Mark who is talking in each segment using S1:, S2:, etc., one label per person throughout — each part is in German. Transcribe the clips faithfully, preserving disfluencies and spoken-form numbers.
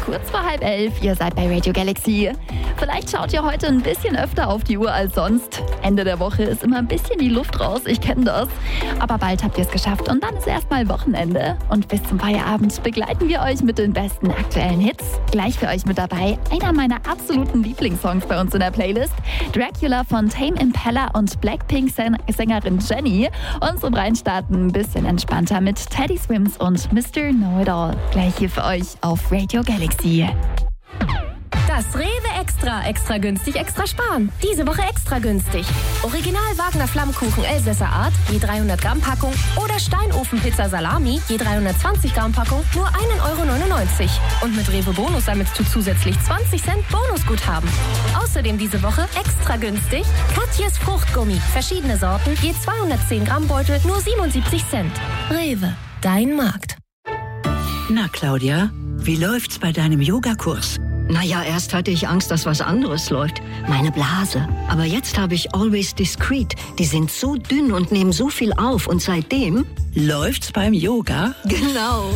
S1: kurz vor halb elf. Ihr seid bei Radio Galaxy. Vielleicht schaut ihr heute ein bisschen öfter auf die Uhr als sonst. Ende der Woche ist immer ein bisschen die Luft raus, ich kenne das. Aber bald habt ihr es geschafft und dann ist erstmal Wochenende. Und bis zum Feierabend begleiten wir euch mit den besten aktuellen Hits. Gleich für euch mit dabei einer meiner absoluten Lieblingssongs bei uns in der Playlist. Dracula von Tame Impala und Blackpink-Sängerin Jennie. Und zum Reinstarten ein bisschen entspannter mit Teddy Swims und Mister Know-It-All. Gleich hier für euch auf Radio Galaxy.
S2: Das Rewe Extra, extra günstig, extra sparen. Diese Woche extra günstig. Original Wagner Flammkuchen Elsässer Art, je dreihundert Gramm Packung oder Steinofenpizza Salami, je dreihundertzwanzig Gramm Packung, nur ein Euro neunundneunzig. Und mit Rewe Bonus sammelst du zusätzlich zwanzig Cent Bonusguthaben. Außerdem diese Woche extra günstig Katjes Fruchtgummi, verschiedene Sorten, je zweihundertzehn Gramm Beutel, nur siebenundsiebzig Cent. Rewe, dein Markt.
S3: Na Claudia, wie läuft's bei deinem Yogakurs?
S4: Naja, erst hatte ich Angst, dass was anderes läuft. Meine Blase. Aber jetzt habe ich Always Discreet. Die sind so dünn und nehmen so viel auf. Und seitdem...
S3: Läuft's beim Yoga?
S4: Genau.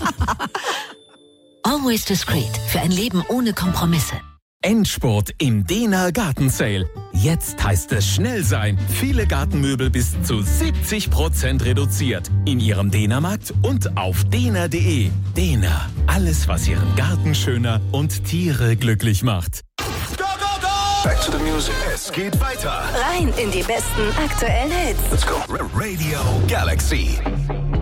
S5: Always Discreet. Für ein Leben ohne Kompromisse.
S6: Endspurt im Dena Garten Sale. Jetzt heißt es schnell sein. Viele Gartenmöbel bis zu siebzig Prozent reduziert. In Ihrem Dena-Markt und auf dena punkt de. Dena. Alles, was Ihren Garten schöner und Tiere glücklich macht.
S7: Go, go, go! Back to the music. Es geht weiter.
S8: Rein in die besten aktuellen Hits.
S7: Let's go. Radio Galaxy.